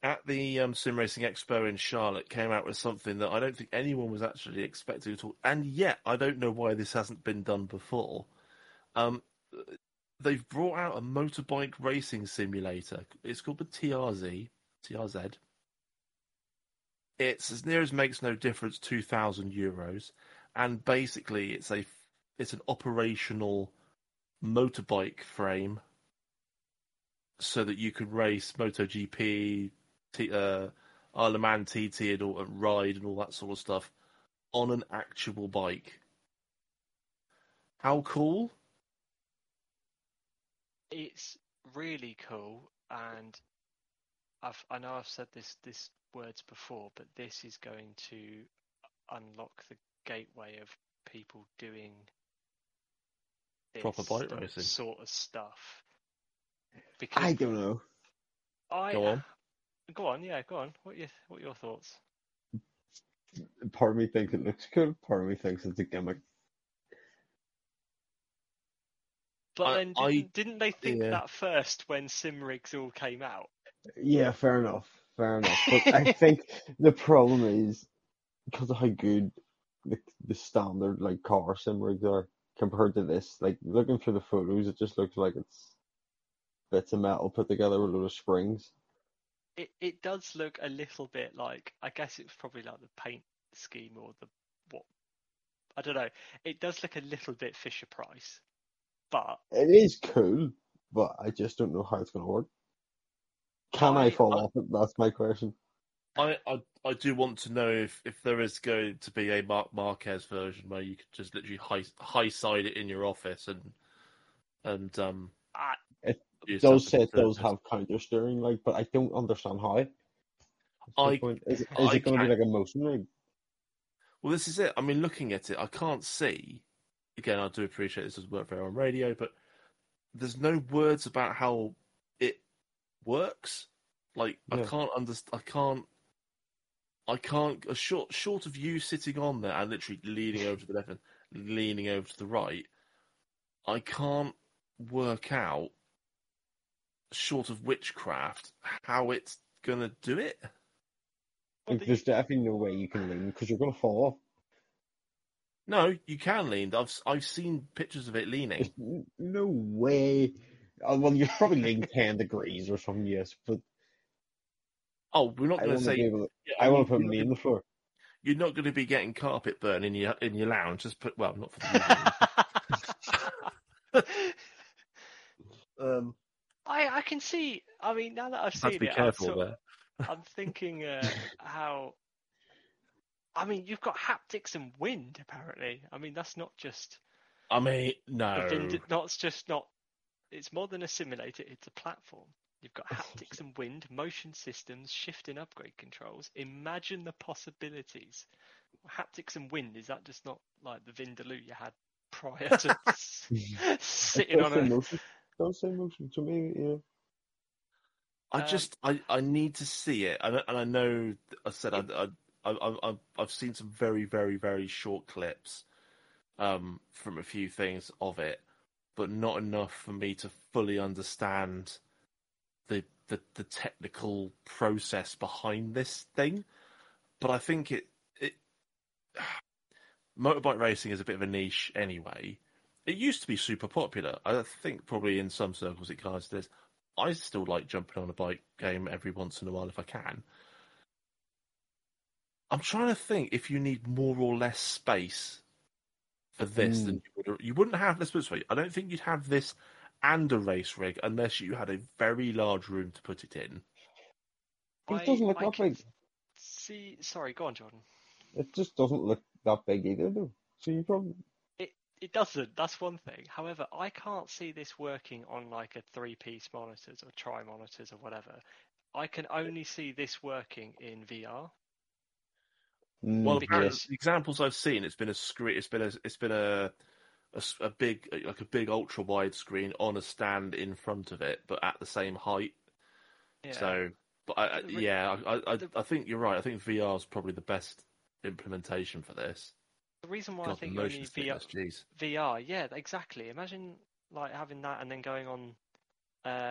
at the Sim Racing Expo in Charlotte, came out with something that I don't think anyone was actually expecting at all, and yet I don't know why this hasn't been done before. Um, they've brought out a motorbike racing simulator. It's called the TRZ. It's as near as makes no difference, €2,000, and basically it's an operational motorbike frame so that you could race MotoGP, Isle of Man TT, and ride and all that sort of stuff on an actual bike. How cool! It's really cool, and I know I've said this words before, but this is going to unlock the gateway of people doing this Proper bike racing. sort of stuff. Because I don't know. Go on. Go on, yeah, go on. What are your thoughts? Part of me thinks it looks cool. Part of me thinks it's a gimmick. But then didn't they think that first when sim rigs all came out? Yeah, fair enough. But I think the problem is because of how good the standard like car sim rigs are compared to this. Like looking through the photos, it just looks like it's bits of metal put together with a load of springs. It does look a little bit like, I guess it's probably like the paint scheme or I don't know. It does look a little bit Fisher Price, but it is cool. But I just don't know how it's going to work. Can I fall off it? That's my question. I do want to know if there is going to be a Marc Marquez version where you could just literally high side it in your office and it does say it does have counter steering, like, but I don't understand how. Is it going to be like a motion rig? Well, this is it. I mean, looking at it, I can't see. Again, I do appreciate this doesn't work very well on radio, but there's no words about how it works. Like, yeah. I can't understand. I can't. Short of you sitting on there and literally leaning over to the left and leaning over to the right, I can't work out, short of witchcraft, how it's gonna do it. Like, there's definitely no way you can lean because you're gonna fall off. No, you can lean. I've seen pictures of it leaning. There's no way. Well, you're probably leaning 10 degrees or something, yes, but. Oh, we're not going to say. I want to put me on the floor. You're not going to be getting carpet burn in your lounge. Just not for the I can see. I mean, now that I've seen be careful there. I'm thinking how. I mean, you've got haptics and wind. Apparently, I mean that's not just. I mean, no. It's more than a simulator. It's a platform. You've got haptics and wind, motion systems, shift and upgrade controls. Imagine the possibilities. Haptics and wind, is that just not like the Vindaloo you had prior to sitting on a... Motion. Don't say motion to me, yeah. I need to see it. And I know, I said, I've seen some very, very, very short clips from a few things of it, but not enough for me to fully understand the technical process behind this thing. But I think it motorbike racing is a bit of a niche anyway. It used to be super popular. I think probably in some circles it kind of still is. I still like jumping on a bike game every once in a while if I can. I'm trying to think if you need more or less space for this than you wouldn't have. Let's put it this way. I don't think you'd have this and a race rig unless you had a very large room to put it in. It doesn't look that big. Sorry, go on, Jordan. It just doesn't look that big either, though. So you probably... It doesn't. That's one thing. However, I can't see this working on like a 3-piece monitors or tri-monitors or whatever. I can only see this working in VR. Well, because the examples I've seen, it's been a screen. It's been a big ultra wide screen on a stand in front of it, but at the same height. Yeah. So, but I think you're right. I think VR is probably the best implementation for this. The reason why I think you only VR, yeah, exactly. Imagine like having that and then going on